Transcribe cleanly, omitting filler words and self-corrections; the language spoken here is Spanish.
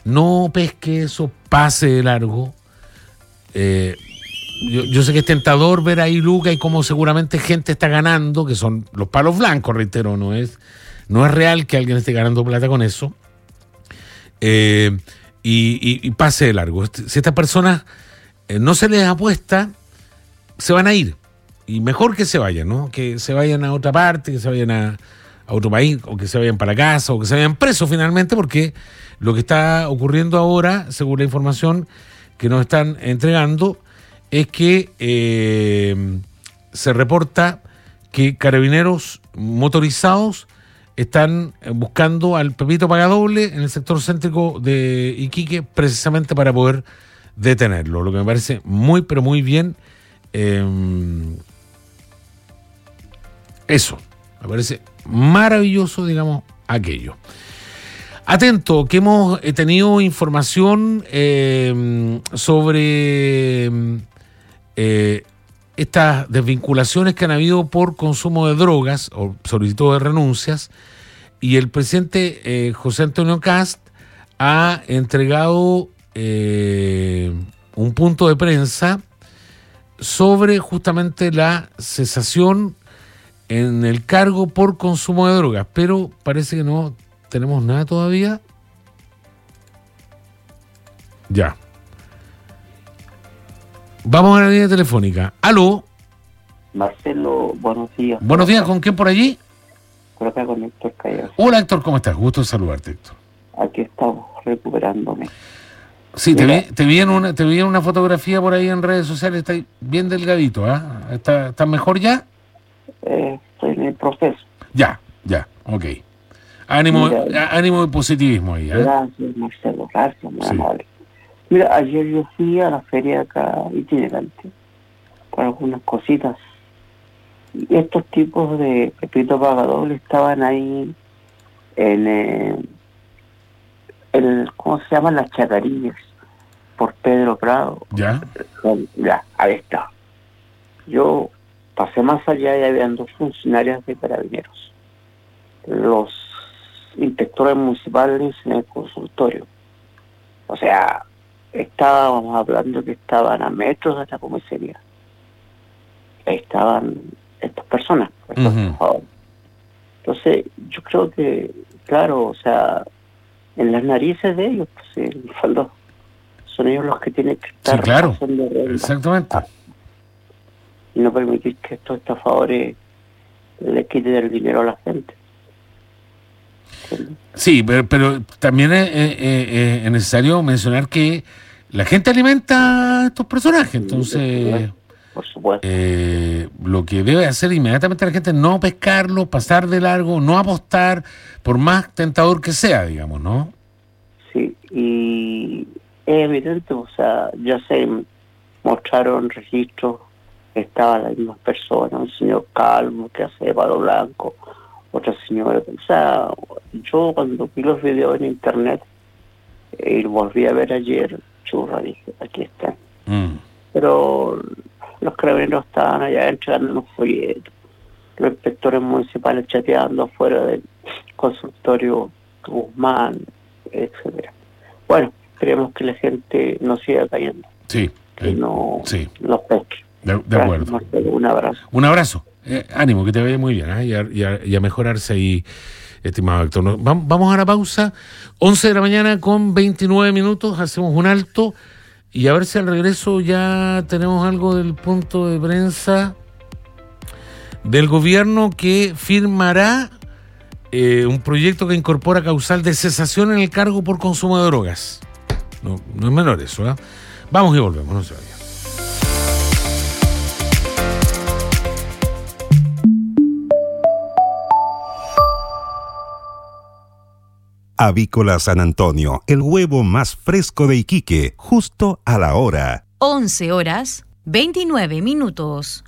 no pesque eso, pase de largo. Yo sé que es tentador ver ahí, Luca, y cómo seguramente gente está ganando, que son los palos blancos, reitero, no es real que alguien esté ganando plata con eso. Y pase de largo. Si estas personas no se les apuesta, se van a ir. Y mejor que se vayan, ¿no? Que se vayan a otra parte, que se vayan a otro país, o que se vayan para casa, o que se vayan presos finalmente, porque lo que está ocurriendo ahora, según la información que nos están entregando, es que se reporta que carabineros motorizados están buscando al Pepito Pagadoble en el sector céntrico de Iquique, precisamente para poder detenerlo, lo que me parece muy, pero muy bien. Eso, me parece maravilloso, digamos, aquello. Atento, que hemos tenido información sobre estas desvinculaciones que han habido por consumo de drogas o solicitud de renuncias, y el presidente José Antonio Kast ha entregado un punto de prensa sobre justamente la cesación en el cargo por consumo de drogas, pero parece que no tenemos nada todavía. Ya. Vamos a la línea telefónica. ¿Aló? Marcelo, buenos días. Buenos días, ¿con quién por allí? Por acá con Héctor Callao. Hola, Héctor, ¿cómo estás? Gusto de saludarte, Héctor. Aquí estamos, recuperándome. Sí, te vi en una fotografía por ahí en redes sociales, está bien delgadito, ¿ah? ¿Estás mejor ya? Estoy en el proceso. Ya, ok. Ánimo y positivismo ahí, ¿eh? Gracias, Marcelo, gracias, muy amable. Mira, ayer yo fui a la feria acá itinerante por algunas cositas. Y estos tipos de Pepito Pagadoble estaban ahí en ¿cómo se llaman? Las Chacarillas, por Pedro Prado. Ya, ahí está. Yo pasé más allá y habían dos funcionarias de carabineros. Los inspectores municipales en el consultorio. O sea, estábamos hablando que estaban a metros de la comisaría. Ahí estaban estas personas, estos trabajadores. Entonces, yo creo que, claro, o sea, en las narices de ellos, pues, en el fondo, son ellos los que tienen que estar haciendo exactamente. Y no permitir que estos estafadores le quiten el dinero a la gente. Sí, pero también es necesario mencionar que la gente alimenta a estos personajes, entonces por supuesto. Lo que debe hacer inmediatamente la gente es no pescarlo, pasar de largo, no apostar, por más tentador que sea, digamos, ¿no? Sí, y es evidente, o sea, ya se mostraron registros, estaban las mismas personas, un señor calvo que hace de palo blanco, otra señora, o sea, yo cuando vi los videos en internet y volví a ver ayer, churra, dije, aquí están. Pero los carabineros estaban allá entregando unos folletos, los inspectores municipales chateando afuera del consultorio Guzmán, etcétera. Bueno, esperemos que la gente no siga cayendo. Sí. Que no los pesque. De acuerdo. Marcelo, un abrazo. Un abrazo. Ánimo, que te vaya muy bien, ¿eh? y a mejorarse ahí, estimado Héctor. Vamos a la pausa. 11 de la mañana con 29 minutos. Hacemos un alto y a ver si al regreso ya tenemos algo del punto de prensa del gobierno que firmará un proyecto que incorpora causal de cesación en el cargo por consumo de drogas. No es menor eso, ¿eh? Vamos y volvemos, no se vayan. Avícola San Antonio, el huevo más fresco de Iquique, justo a la hora. 11 horas, 29 minutos.